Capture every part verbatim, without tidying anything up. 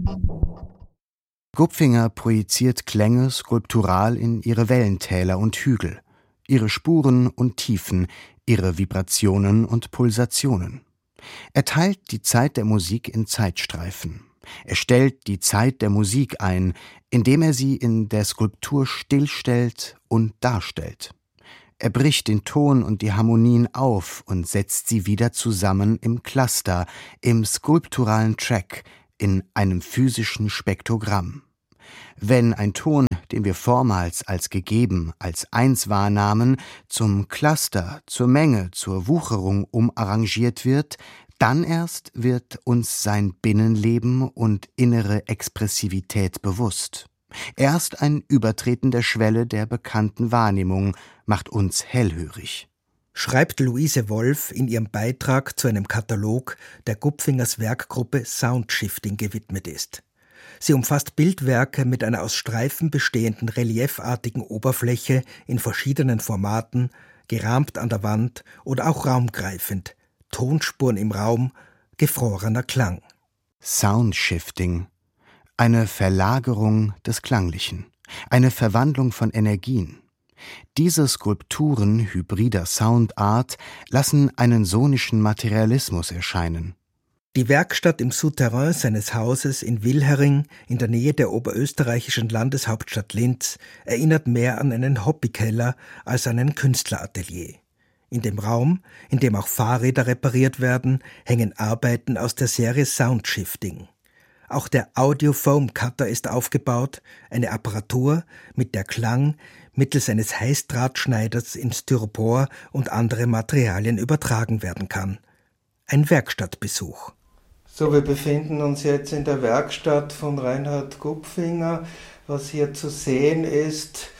Gupfinger projiziert Klänge skulptural in ihre Wellentäler und Hügel, ihre Spuren und Tiefen, ihre Vibrationen und Pulsationen. Er teilt die Zeit der Musik in Zeitstreifen. Er stellt die Zeit der Musik ein, indem er sie in der Skulptur stillstellt und darstellt. Er bricht den Ton und die Harmonien auf und setzt sie wieder zusammen im Cluster, im skulpturalen Track, in einem physischen Spektrogramm. Wenn ein Ton, den wir vormals als gegeben, als eins wahrnahmen, zum Cluster, zur Menge, zur Wucherung umarrangiert wird, dann erst wird uns sein Binnenleben und innere Expressivität bewusst. Erst ein Übertreten der Schwelle der bekannten Wahrnehmung macht uns hellhörig. Schreibt Luise Wolf in ihrem Beitrag zu einem Katalog, der Gupfingers Werkgruppe Soundshifting gewidmet ist. Sie umfasst Bildwerke mit einer aus Streifen bestehenden reliefartigen Oberfläche in verschiedenen Formaten, gerahmt an der Wand oder auch raumgreifend, Tonspuren im Raum, gefrorener Klang. Soundshifting, eine Verlagerung des Klanglichen, eine Verwandlung von Energien. Diese Skulpturen hybrider Soundart lassen einen sonischen Materialismus erscheinen. Die Werkstatt im Souterrain seines Hauses in Wilhering in der Nähe der oberösterreichischen Landeshauptstadt Linz erinnert mehr an einen Hobbykeller als an ein Künstleratelier. In dem Raum, in dem auch Fahrräder repariert werden, hängen Arbeiten aus der Serie Soundshifting. Auch der Audio Foam Cutter ist aufgebaut, eine Apparatur, mit der Klang mittels eines Heißdrahtschneiders in Styropor und andere Materialien übertragen werden kann. Ein Werkstattbesuch. So, wir befinden uns jetzt in der Werkstatt von Reinhard Gupfinger. Was hier zu sehen ist,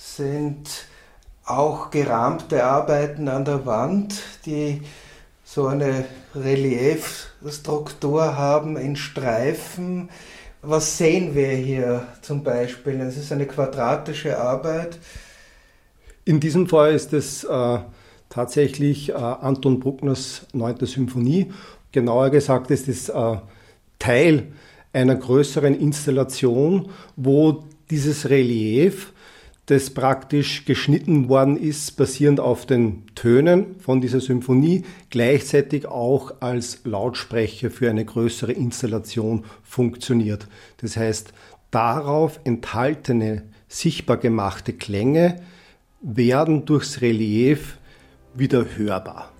sind auch gerahmte Arbeiten an der Wand, die so eine Reliefstruktur haben in Streifen. Was sehen wir hier zum Beispiel? Es ist eine quadratische Arbeit. In diesem Fall ist es äh, tatsächlich äh, Anton Bruckners neunte Symphonie. Genauer gesagt ist es äh, Teil einer größeren Installation, wo dieses Relief, das praktisch geschnitten worden ist, basierend auf den Tönen von dieser Symphonie, gleichzeitig auch als Lautsprecher für eine größere Installation funktioniert. Das heißt, darauf enthaltene, sichtbar gemachte Klänge werden durchs Relief wieder hörbar.